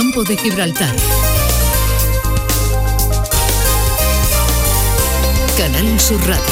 Campo de Gibraltar. Canal Sur Radio.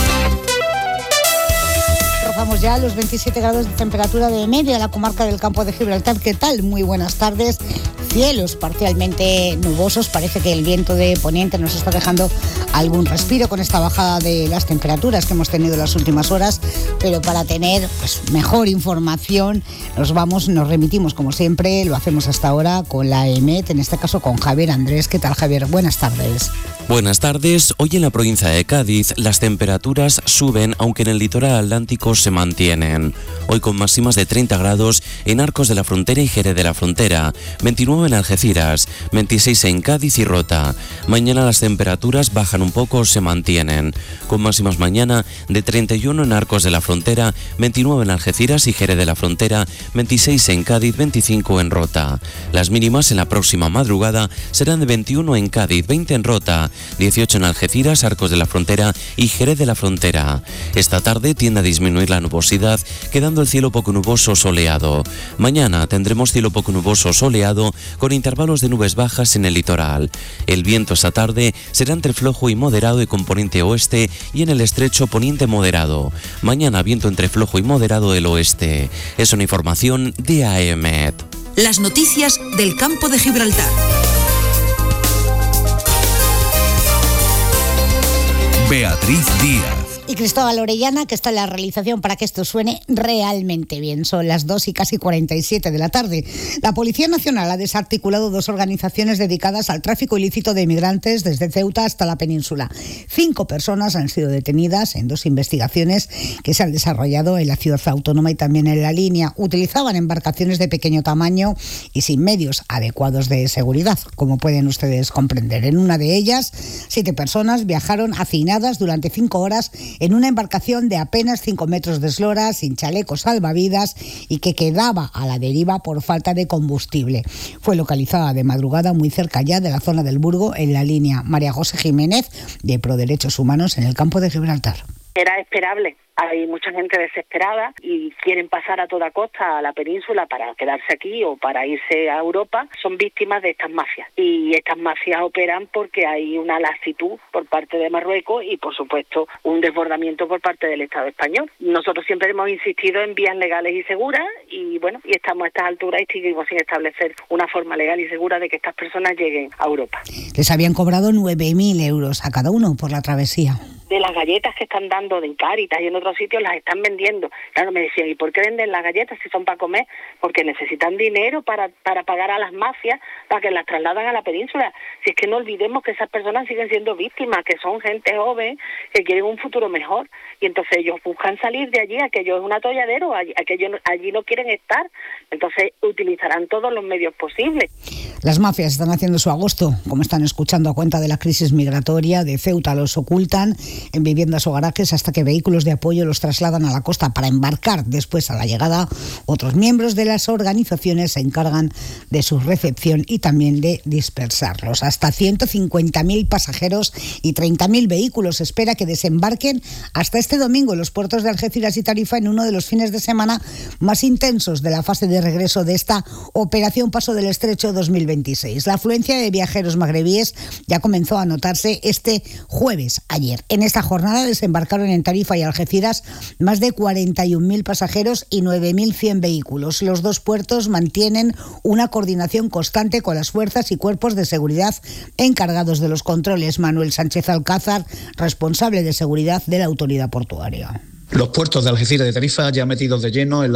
Rozamos ya los 27 grados de temperatura de media en la comarca del Campo de Gibraltar. ¿Qué tal? Muy buenas tardes. Cielos parcialmente nubosos. Parece que el viento de poniente nos está dejando algún respiro con esta bajada de las temperaturas que hemos tenido en las últimas horas. Pero para tener mejor información nos remitimos como siempre, lo hacemos hasta ahora con la EMET, en este caso con Javier Andrés. ¿Qué tal, Javier? Buenas tardes. Buenas tardes. Hoy en la provincia de Cádiz las temperaturas suben, aunque en el litoral atlántico se mantienen. Hoy con máximas de 30 grados en Arcos de la Frontera y Jerez de la Frontera, 29 en Algeciras, 26 en Cádiz y Rota. Mañana las temperaturas bajan un poco o se mantienen, con máximas mañana de 31 en Arcos de la Frontera, 29 en Algeciras y Jerez de la Frontera, 26 en Cádiz, 25 en Rota. Las mínimas en la próxima madrugada serán de 21 en Cádiz, 20 en Rota, 18 en Algeciras, Arcos de la Frontera y Jerez de la Frontera. Esta tarde tiende a disminuir la nubosidad, quedando el cielo poco nuboso soleado. Mañana tendremos cielo poco nuboso soleado con intervalos de nubes bajas en el litoral. El viento esta tarde será entre flojo y moderado de componente oeste y en el estrecho poniente moderado. Mañana viento entre flojo y moderado del oeste. Es una información de AEMET. Las noticias del Campo de Gibraltar. Beatriz Díaz. Y Cristóbal Orellana, que está en la realización para que esto suene realmente bien. Son las 2:47 de la tarde. La Policía Nacional ha desarticulado 2 organizaciones dedicadas al tráfico ilícito de inmigrantes desde Ceuta hasta la península. 5 personas han sido detenidas en 2 investigaciones que se han desarrollado en la ciudad autónoma y también en la línea. Utilizaban embarcaciones de pequeño tamaño y sin medios adecuados de seguridad, como pueden ustedes comprender. En una de ellas, 7 personas viajaron hacinadas durante 5 horas en una embarcación de apenas 5 metros de eslora, sin chalecos salvavidas y que quedaba a la deriva por falta de combustible. Fue localizada de madrugada muy cerca ya de la zona del Burgo, en la línea. María José Jiménez, de Pro Derechos Humanos en el Campo de Gibraltar. Era esperable. Hay mucha gente desesperada y quieren pasar a toda costa a la península para quedarse aquí o para irse a Europa. Son víctimas de estas mafias. Y estas mafias operan porque hay una laxitud por parte de Marruecos y, por supuesto, un desbordamiento por parte del Estado español. Nosotros siempre hemos insistido en vías legales y seguras y, bueno, y estamos a estas alturas y seguimos sin establecer una forma legal y segura de que estas personas lleguen a Europa. Les habían cobrado 9.000 euros a cada uno por la travesía. De las galletas que están dando en Cáritas y en otros sitios las están vendiendo. Claro, me decían, ¿y por qué venden las galletas si son para comer? Porque necesitan dinero para pagar a las mafias para que las trasladan a la península. Si es que no olvidemos que esas personas siguen siendo víctimas, que son gente joven, que quieren un futuro mejor. Y entonces ellos buscan salir de allí, aquello es un atolladero, allí no quieren estar. Entonces utilizarán todos los medios posibles. Las mafias están haciendo su agosto, como están escuchando, a cuenta de la crisis migratoria. De Ceuta los ocultan en viviendas o garajes hasta que vehículos de apoyo los trasladan a la costa para embarcar. Después, a la llegada, otros miembros de las organizaciones se encargan de su recepción y también de dispersarlos. Hasta 150.000 pasajeros y 30.000 vehículos se espera que desembarquen hasta este domingo en los puertos de Algeciras y Tarifa, en uno de los fines de semana más intensos de la fase de regreso de esta Operación Paso del Estrecho 2026. La afluencia de viajeros magrebíes ya comenzó a notarse este jueves, ayer. En esta jornada desembarcaron en Tarifa y Algeciras más de 41.000 pasajeros y 9.100 vehículos. Los 2 puertos mantienen una coordinación constante con las fuerzas y cuerpos de seguridad encargados de los controles. Manuel Sánchez Alcázar, responsable de seguridad de la autoridad portuaria. Los puertos de Algeciras y de Tarifa ya metidos de lleno en la